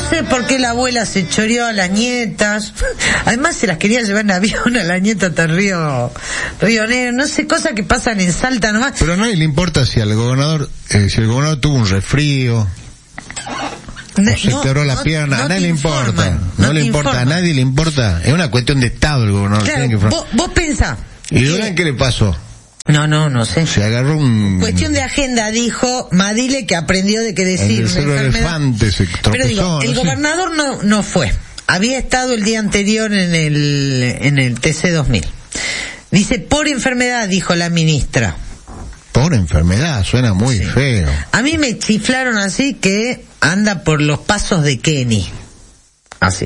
sé por qué la abuela se choreó a las nietas. Además se las quería llevar en avión a la nieta hasta Río Negro. No sé, cosas que pasan en Salta nomás. Pero a nadie le importa si el gobernador tuvo un resfrío. O se quebró la pierna, a nadie le importa. No le importa, a nadie le importa. Es una cuestión de Estado el gobernador. Claro, vos pensás. ¿Y Durán qué le pasó? No sé. Se agarró cuestión de agenda, dijo Madile, que aprendió de qué decir. El elefante se tropezó. Pero digo, el gobernador no fue. Había estado el día anterior en el TC2000. Dice, por enfermedad, dijo la ministra. Por enfermedad, suena muy feo. A mí me chiflaron así que anda por los pasos de Kenny. Así.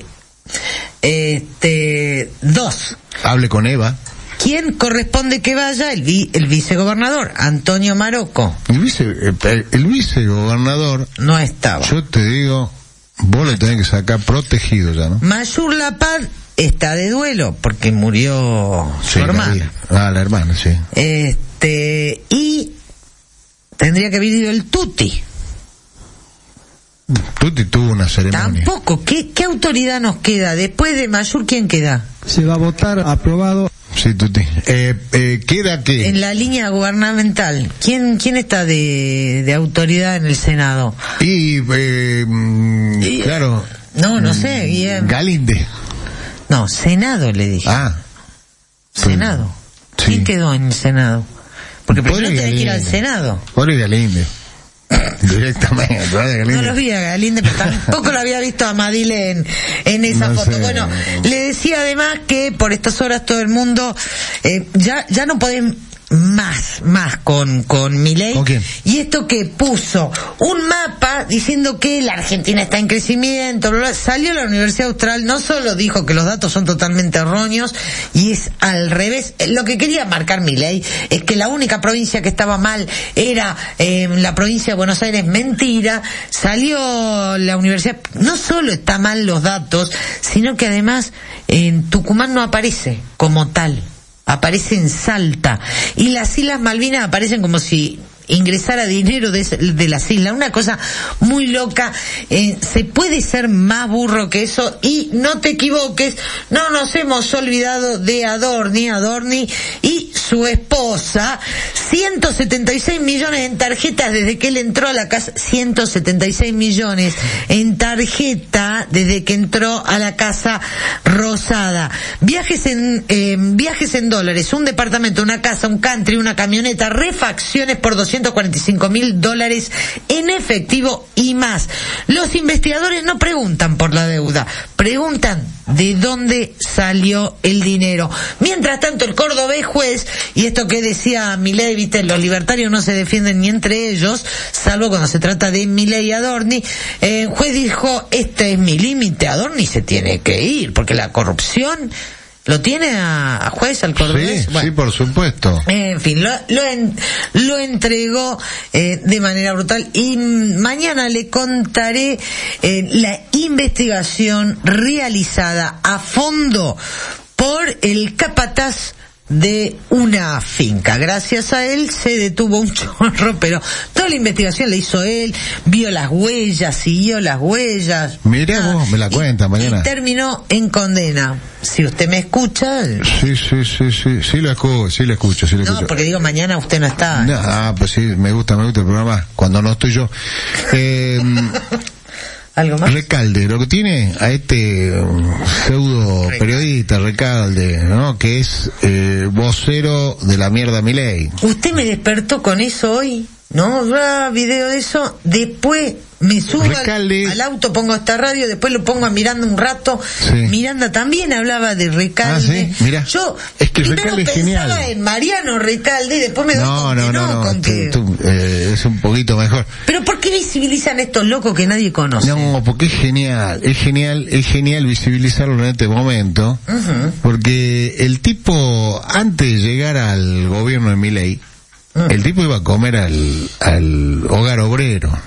2. Hable con Eva. ¿Quién corresponde que vaya? El vicegobernador, Antonio Marocco. El vicegobernador... No estaba. Yo te digo, vos lo tenés que sacar protegido ya, ¿no? Mayur Lapad está de duelo porque murió su hermana. La hermana, sí. Y tendría que haber ido el Tuti. Tuti tuvo una ceremonia. Tampoco. ¿Qué autoridad nos queda? Después de Mayur, ¿quién queda? Se va a votar aprobado. Sí, Tuti. ¿Queda qué? En la línea gubernamental. ¿Quién está de autoridad en el Senado? Claro. No sé. Bien. Galinde. No, Senado le dije. Senado. Sí. ¿Quién quedó en el Senado? Porque primero tenés que ir al Senado. Pobre Galinde. Directamente. No los vi a Galinde, pero tampoco lo había visto a Madile en esa foto. Sé. Bueno, le decía además que por estas horas todo el mundo ya no podés más con Milei. ¿Con quién? Y esto que puso un mapa diciendo que la Argentina está en crecimiento, bla, bla. Salió la Universidad Austral, no solo dijo que los datos son totalmente erróneos, y es al revés. Lo que quería marcar Milei es que la única provincia que estaba mal era la provincia de Buenos Aires. Mentira. Salió la universidad, no solo está mal los datos, sino que además en Tucumán no aparece como tal. Aparece en Salta, y las Islas Malvinas aparecen como si ingresara dinero de las islas, una cosa muy loca. Se puede ser más burro que eso, y no te equivoques, no nos hemos olvidado de Adorni y su esposa. 176 millones en tarjetas desde que él entró a la casa. 176 millones en tarjeta desde que entró a la Casa Rosada. Viajes en dólares, un departamento, una casa, un country, una camioneta, refacciones por $245,000 en efectivo y más. Los investigadores no preguntan por la deuda, preguntan de dónde salió el dinero. Mientras tanto, el cordobés juez, y esto que decía Milei, viste, los libertarios no se defienden ni entre ellos, salvo cuando se trata de Milei y Adorni, juez dijo, este es mi límite, Adorni se tiene que ir, porque la corrupción ¿lo tiene a juez al cordobés? Sí, bueno, sí, por supuesto. En fin, lo entregó de manera brutal, y mañana le contaré la investigación realizada a fondo por el capataz de una finca. Gracias a él se detuvo un chorro, pero toda la investigación la hizo él, vio las huellas, siguió las huellas. Mirá vos, me la cuenta mañana. Y terminó en condena. Si usted me escucha... Sí lo escucho. No, porque digo, mañana usted no está. No, pues sí, me gusta el programa cuando no estoy yo. ¿Algo más? Recalde, lo que tiene a este pseudo periodista Recalde, ¿no? Que es vocero de la mierda Milei. Usted me despertó con eso hoy, ¿no? Video de eso, después me subo al auto, pongo esta radio, después lo pongo a Miranda un rato. Sí. Miranda también hablaba de Recalde. ¿Sí? Mira, yo es que primero Recalde es pensaba genial. En Mariano Recalde, y después me doy No, es un poquito mejor. Pero ¿por qué visibilizan estos locos que nadie conoce? No, porque es genial visibilizarlo en este momento, porque el tipo, antes de llegar al gobierno de Milei, el tipo iba a comer al hogar obrero.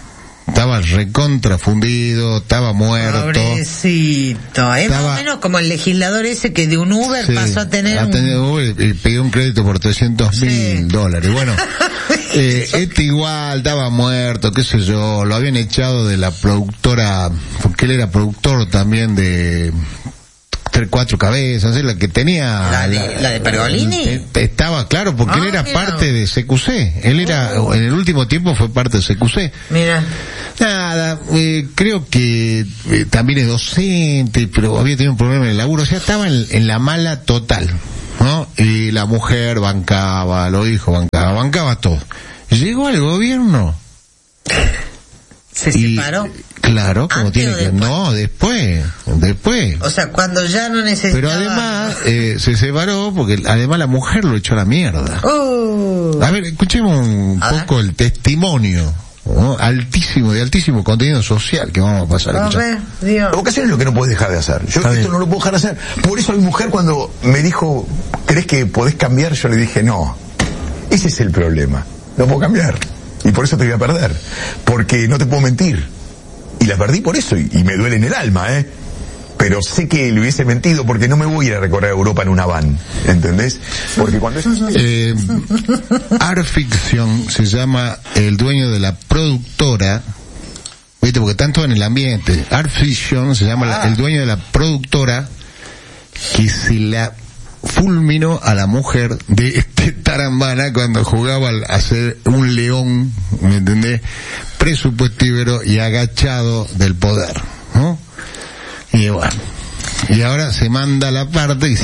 estaba recontrafundido, estaba muerto. Pobrecito. Es más o menos como el legislador ese que de un Uber pasó a tener Uber y pidió un crédito por $300,000. Bueno, este igual estaba muerto, qué sé yo, lo habían echado de la productora, porque él era productor también de 4 cabezas, la que tenía la de Pergolini. Estaba claro, porque él era parte de CQC. Él era, en el último tiempo fue parte de CQC. Mira. Nada, creo que también es docente, pero había tenido un problema en el laburo, o sea, estaba en la mala total, ¿no? Y la mujer bancaba, los hijos bancaba todo. Llegó al gobierno. ¿Se separó? Claro, como tiene que... No, después. O sea, cuando ya no necesitaba... Pero además, se separó porque además la mujer lo echó a la mierda. A ver, escuchemos un poco el testimonio, ¿no? De altísimo contenido social que vamos a pasar a escuchar. La vocación es lo que no podés dejar de hacer. Yo esto no lo puedo dejar de hacer. Por eso mi mujer cuando me dijo, ¿crees que podés cambiar? Yo le dije, no. Ese es el problema. No puedo cambiar. Y por eso te voy a perder. Porque no te puedo mentir. Y la perdí por eso, y me duele en el alma, pero sé que le hubiese mentido porque no me voy a ir a recorrer Europa en una van, ¿entendés? Porque cuando Art Fiction se llama el dueño de la productora, ¿viste? Porque tanto en el ambiente. Art Fiction se llama el dueño de la productora que se la fulminó a la mujer de Tarambana cuando jugaba a ser un león, ¿me entendés? Presupuestífero y agachado del poder, ¿no? Y bueno, y ahora se manda la parte y dice,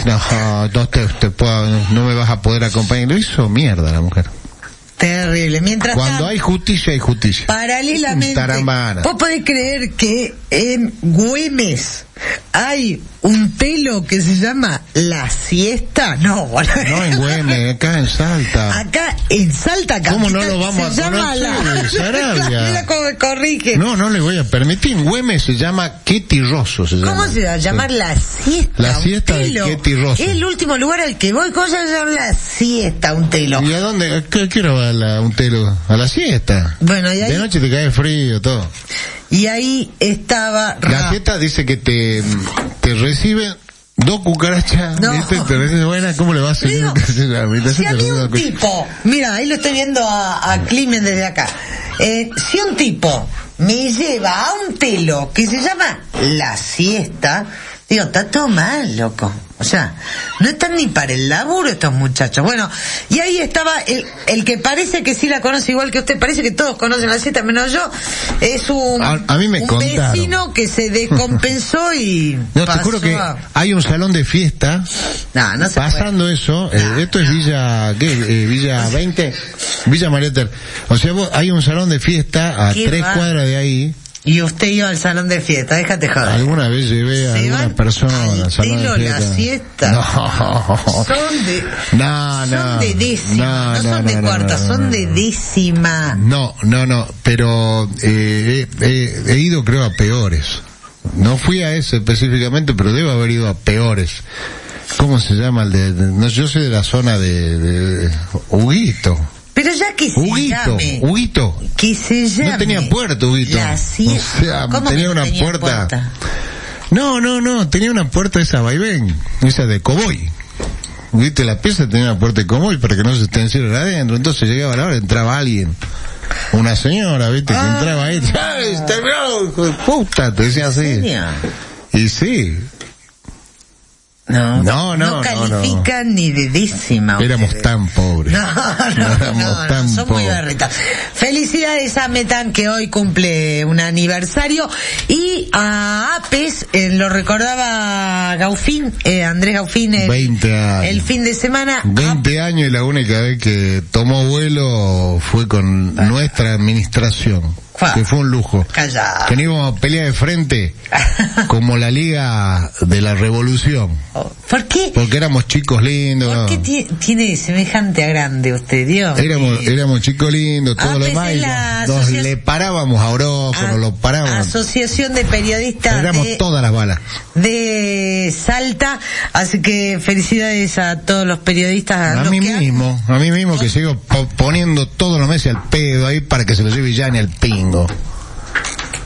no me vas a poder acompañar. Lo hizo mierda la mujer. Terrible. Mientras cuando hay justicia, hay justicia. Paralelamente, Tarambana. ¿Vos podés creer que en Güemes hay un telo que se llama La Siesta? No, en Güemes, acá en Salta. Acá en Salta, ¿cómo no lo vamos se a llama conocer? Mira cómo me corrige. No le voy a permitir. En Güemes se llama Ketty Rosso. ¿Cómo se va a llamar? La Siesta? La Siesta de Ketty Rosso. Es el último lugar al que voy. ¿Cómo se llama? La Siesta, un telo? ¿Y a dónde? Quiero ver un telo. A la siesta. Bueno, y ahí... De noche te cae frío, todo. Y ahí estaba... La siesta dice que te reciben 2 cucarachas. No. ¿Viste? Te reciben, buena, ¿cómo le va a hacer? Si a mí un tipo... Mira, ahí lo estoy viendo a Climen desde acá. Si un tipo me lleva a un telo que se llama La Siesta... Digo, está todo mal, loco. O sea, no están ni para el laburo estos muchachos. Bueno, y ahí estaba el que parece que sí la conoce igual que usted, parece que todos conocen La Siesta menos yo. Es a mí me un contaron. Vecino que se descompensó y no, te juro que hay un salón de fiesta. No se pasando puede. Eso, esto es Villa, Villa 20, Villa Marieter. O sea, hay un salón de fiesta a 3 cuadras de ahí. Y usted iba al salón de fiesta, déjate joder. Alguna vez llevé a alguna persona al salón de fiesta. La siesta. No. Son de décima. No son de cuarta, son de décima. No, pero he ido creo a peores. No fui a ese específicamente, pero debo haber ido a peores. ¿Cómo se llama el no, yo soy de la zona de Huguito. Pero ya que se llame... Huguito. Que se llame... No tenía puerta, Huguito. La siesta. O sea, ¿Cómo tenía una puerta? No, tenía una puerta esa vaivén, esa de coboy. Viste, la pieza tenía una puerta de coboy para que no se estanciara adentro. Entonces llegaba la hora, entraba alguien. Una señora, viste, que entraba ahí. ¡Ay, terminó, hijo de puta! Te decía así. Y sí. No califican ni de décima. Éramos tan pobres. No, son muy berritas. Felicidades a Metán, que hoy cumple un aniversario, y a Apes, lo recordaba Gaufín, Andrés Gaufín, 20 años. El fin de semana. 20 años, y la única vez que tomó vuelo fue con nuestra administración. Que fue un lujo. Callado. Que no íbamos a pelear de frente como la Liga de la Revolución. ¿Por qué? Porque éramos chicos lindos. ¿Por qué tiene semejante a grande usted, Dios? Éramos chicos lindos, todo lo demás. Nos le parábamos a Orozco, nos lo parábamos. Asociación de Periodistas. Éramos todas las balas. De Salta, así que felicidades a todos los periodistas. A mí mismo que sigo poniendo todos los meses al pedo ahí para que se lo lleve ya en el pingo.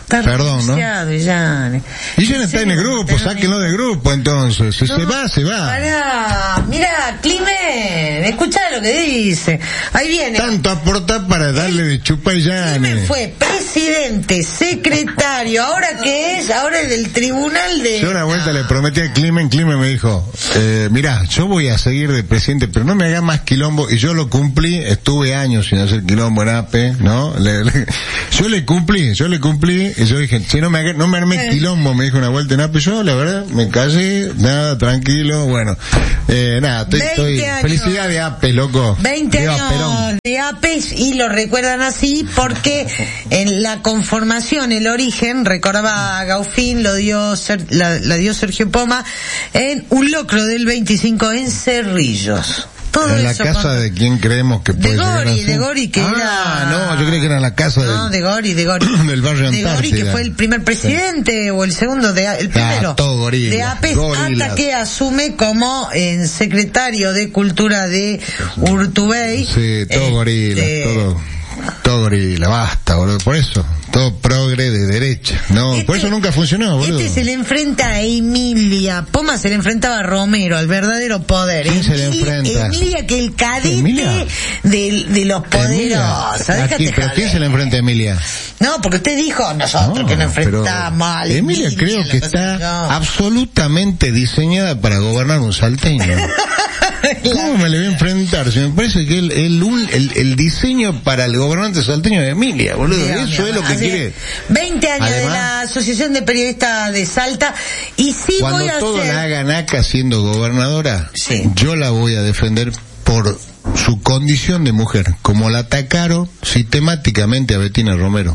Perdón, ¿no? Y ya no está en el grupo, sáquenlo del grupo entonces. Se va. Pará, mira, Climen, escuchá lo que dice. Ahí viene. Tanto aporta para darle de chupa y llane. Climen fue presidente, secretario, ¿ahora qué es? Ahora es del tribunal de... Yo una vuelta le prometí a Climen me dijo, mirá, yo voy a seguir de presidente, pero no me haga más quilombo, y yo lo cumplí, estuve años sin hacer quilombo en APE, ¿no? Yo le cumplí, y yo dije, si no me armé quilombo, me dijo una vuelta en APE, yo la verdad me callé, nada, tranquilo, bueno, nada, estoy felicidad de APE, loco. 20 años de APE, y lo recuerdan así porque en la conformación, el origen, recordaba Gaufín, la dio Sergio Poma en un locro del 25 en Cerrillos. Todo en la eso casa de quién creemos que puede llegar a ser. De Gori, que era... no, yo creí que era en la casa de Gori. del barrio Antártida. De Gori, que fue el primer presidente, o el segundo, el primero. Todo gorila. De APES, hasta que asume como secretario de Cultura de Urtubey. Sí, todo gorila, todo gorila, basta, boludo, por eso, todo progre de derecha, no, por eso nunca funcionó, boludo. Se le enfrenta a Emilia, Poma se le enfrentaba a Romero, al verdadero poder. ¿Quién se le enfrenta? Emilia, que el cadete de los poderosos. ¿Pero quién se le enfrenta a Emilia? No, porque usted dijo nosotros que nos enfrentamos a Emilia creo que está absolutamente diseñada para gobernar un salteño. ¿Cómo me le voy a enfrentar? Si me parece que el diseño para el gobernante salteño de Emilia, boludo. Eso es lo que quiere. 20 años de la Asociación de Periodistas de Salta, y sí cuando voy a todo hacer... la haga Naca siendo gobernadora, yo la voy a defender por su condición de mujer, como la atacaron sistemáticamente a Betina Romero.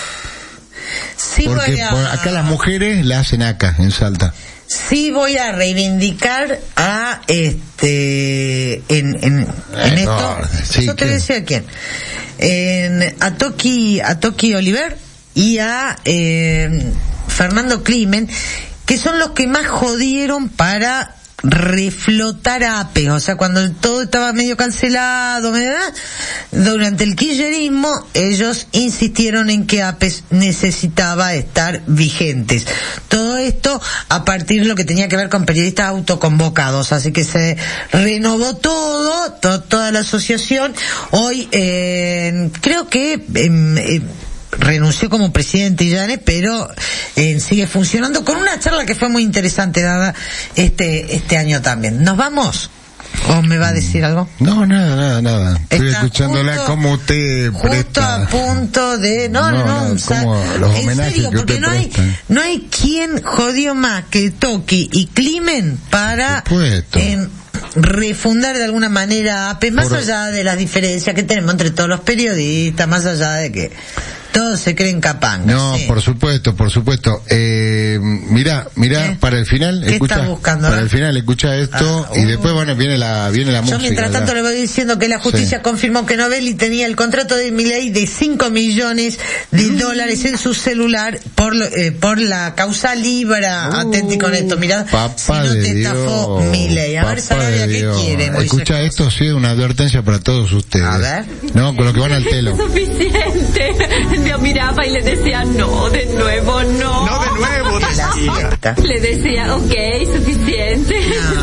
Porque acá las mujeres la hacen acá, en Salta. Sí voy a reivindicar a esto. Yo te decía quién. A Toki Oliver y a Fernando Climen, que son los que más jodieron para reflotar a APE, o sea, cuando todo estaba medio cancelado, ¿verdad? Durante el kirchnerismo, ellos insistieron en que APE necesitaba estar vigentes. Todo esto a partir de lo que tenía que ver con periodistas autoconvocados, así que se renovó toda la asociación. Hoy, creo que renunció como presidente Llanes, pero sigue funcionando con una charla que fue muy interesante dada este año también. ¿Nos vamos? ¿O me va a decir algo? No, nada. Estoy escuchándola como usted presta. Justo a punto de... No, como los homenajes, en serio, que porque no hay quien jodió más que Toki y Climen para refundar de alguna manera APE, más allá de las diferencias que tenemos entre todos los periodistas, más allá de que todos se creen capangas. No, sí. Por supuesto. Mirá, para el final, escucha esto, y después, viene la música. Yo mientras tanto le voy diciendo que la justicia confirmó que Novelli tenía el contrato de Milei de $5 millones en su celular por la causa Libra. Atenti con esto, mirá, si no te estafó Milei. A ver, Sarabia, ¿qué quiere? Escucha, esto sí es una advertencia para todos ustedes. A ver. No, con lo que van al telo. Suficiente. Me miraba y le decía, no, de nuevo, no. No, de nuevo, decía. Le decía, suficiente.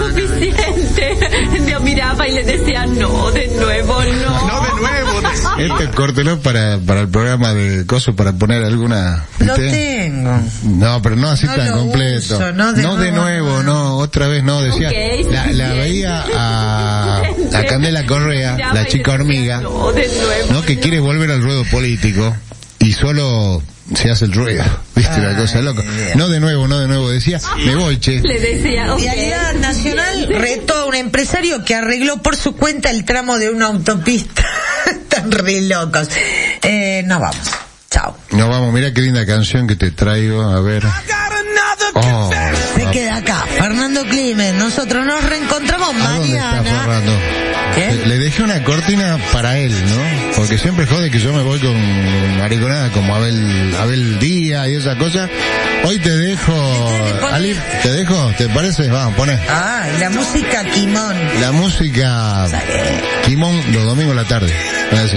Me miraba y le decía, no, de nuevo, no. No, de nuevo, decía. Córtelo para el programa de Coso, para poner alguna... Lo tengo. No, pero no así tan completo. Uso, no de nuevo, no, otra vez no, decía. La veía a Candela Correa, la chica hormiga, ¿no? Que quiere volver al ruedo político. Y solo se hace el ruido, ¿viste? La cosa loca. No de nuevo, decía, me voy, che. Le decía, Vialidad Nacional retó a un empresario que arregló por su cuenta el tramo de una autopista. Están re locos. Nos vamos. Chao. Nos vamos, mira qué linda canción que te traigo, a ver. Se queda acá, Fernando Climen. Nosotros nos reencontramos mañana. ¿Dónde está Fernando? ¿Qué? Le dejé una cortina para él, ¿no? Porque siempre jode que yo me voy con mariconada como Abel Díaz y esa cosa. Hoy te dejo, Ali, ¿te parece? Vamos, poné. Y la música Quimón. La música Quimón los domingos a la tarde.